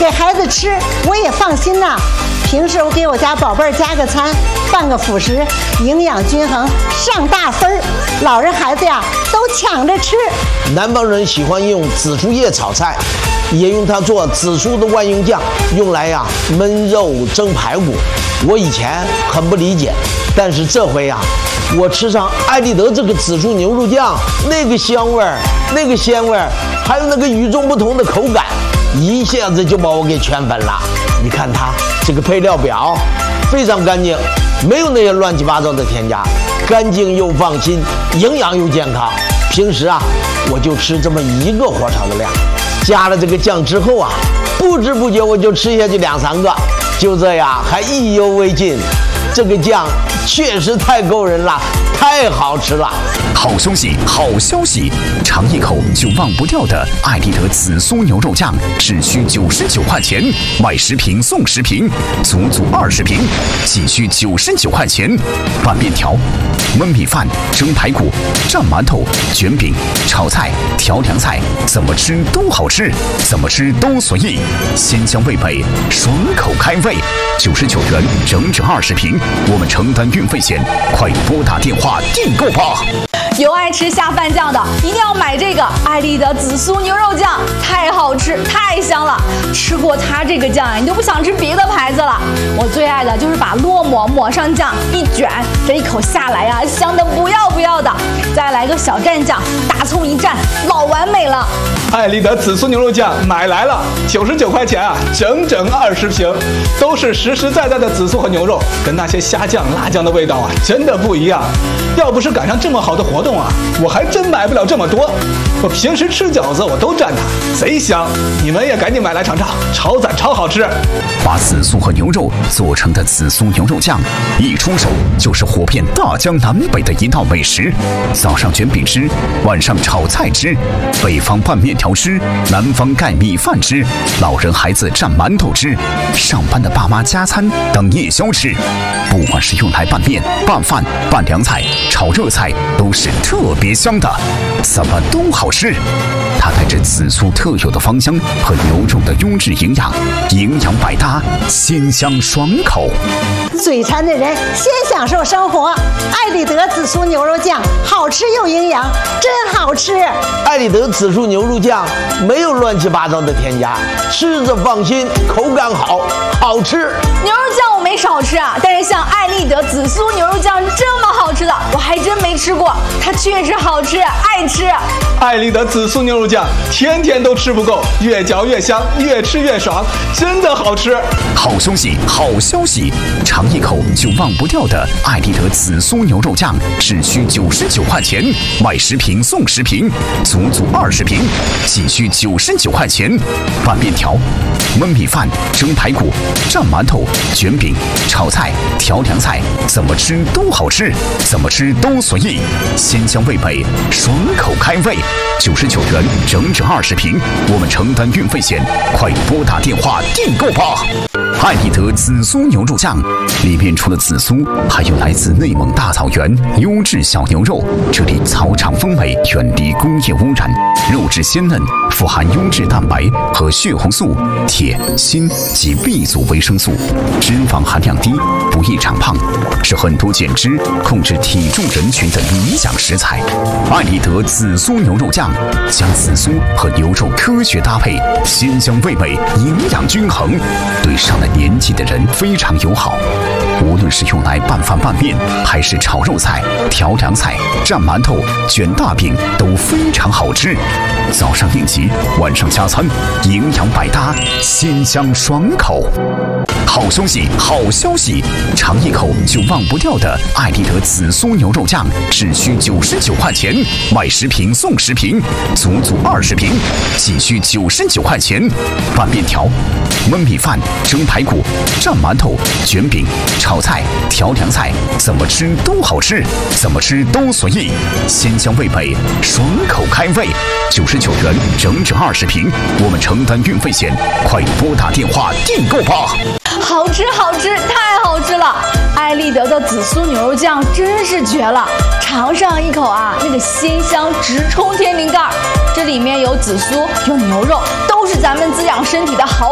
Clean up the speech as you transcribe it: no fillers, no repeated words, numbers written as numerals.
给孩子吃我也放心呐。平时我给我家宝贝儿加个餐，办个辅食，营养均衡，上大分儿。老人孩子呀都抢着吃。 南方人喜欢用紫苏叶炒菜，也用它做紫苏的万用酱，用来焖肉蒸排骨。我以前很不理解，但是这回我吃上艾丽德这个紫苏牛肉酱，那个香味儿，那个鲜味儿，还有那个与众不同的口感，一下子就把我给圈粉了。你看它这个配料表非常干净，没有那些乱七八糟的添加，干净又放心，营养又健康。平时我就吃这么1个火炒的量，加了这个酱之后不知不觉我就吃下去2、3个，就这样还意犹未尽。这个酱确实太够人了，太好吃了。 好消息，好消息！尝一口就忘不掉的艾丽德紫苏牛肉酱，只需99块钱，买10瓶送10瓶，足20瓶，仅需99块钱。拌面条、焖米饭、蒸排骨、蘸馒头、卷饼、炒菜、调凉菜，怎么吃都好吃，怎么吃都随意，鲜香味美，爽口开胃。99元整整20瓶，我们承担运费险，快拨打电话订购吧！ 有爱吃下饭酱的，一定要买这个艾丽德紫苏牛肉酱，太好吃，太香了。吃过它这个酱你都不想吃别的牌子了。我最爱的就是把烙馍抹上酱，一卷，这一口下来香的不要不要的。再来个小蘸酱，大葱一蘸，老完美了。 艾丽德紫苏牛肉酱买来了，99块钱整整20瓶，都是实实在在的紫苏和牛肉，跟那些虾酱、辣酱的味道真的不一样。要不是赶上这么好的活动我还真买不了这么多。我平时吃饺子我都蘸它，贼香。你们也赶紧买来尝尝，超赞超好吃。 把紫苏和牛肉做成的紫苏牛肉酱，一出手就是火遍大江南北的一道美食。早上卷饼吃，晚上炒菜吃，北方拌面条吃，南方盖米饭吃，老人孩子蘸馒头吃，上班的爸妈加餐当夜宵吃。不管是用来拌面、拌饭、拌凉菜、炒热菜，都是特别香的，怎么都好吃。它带着紫苏特有的芳香和牛肉的优质营养，营养百搭，鲜香爽口。 嘴馋的人先享受生活，艾丽德紫苏牛肉酱好吃又营养，真好吃。 艾丽德紫苏牛肉酱没有乱七八糟的添加，吃着放心，口感好，好吃。 牛肉酱我没少吃但是像艾丽德紫苏牛肉酱这么好吃的，我还真没吃过。它确实好吃，爱吃。 艾丽德紫苏牛肉酱天天都吃不够，越嚼越香，越吃越爽，真的好吃。 好消息，好消息！尝一口就忘不掉的艾丽德紫苏牛肉酱，只需99块钱，买10瓶送10瓶，足20瓶，仅需99块钱。拌面条、焖米饭、蒸排骨、蘸馒头、卷饼、炒菜、调凉菜，怎么吃都好吃，怎么吃都随意，鲜香味美，爽口开胃。99元整整20瓶，我们承担运费险，快拨打电话订购吧！艾丽德紫苏牛肉酱里面除了紫苏，还有来自内蒙大草原优质小牛肉，这里草场风味，远离工业污染，肉质鲜嫩，富含优质蛋白和血红素、铁、锌及 B 族维生素，脂肪含量低，不易长胖，是很多减脂、控制体重人群的理想食材。艾丽德紫苏牛肉酱将紫苏和牛肉科学搭配，鲜香味美，营养均衡，对上了年纪的人非常友好。无论是用来拌饭拌面，还是炒肉菜、调凉菜、蘸馒头、卷大饼，都非常好吃。早上应急，晚上加餐，营养百搭，鲜香爽口。好消息，好消息！尝一口就忘不掉的艾丽德紫苏牛肉酱，只需99块钱，买10瓶送10瓶，足20瓶，仅需99块钱。拌面条、焖米饭、蒸排骨、蘸馒头、卷饼、炒菜、调凉菜，怎么吃都好吃，怎么吃都随意，鲜香味美，爽口开胃。99元整整20瓶，我们承担运费险，快拨打电话订购吧！ 好吃好吃，太好吃了！艾丽德的紫苏牛肉酱真是绝了，尝上一口那个鲜香直冲天灵盖。这里面有紫苏，有牛肉，都是咱们滋养身体的好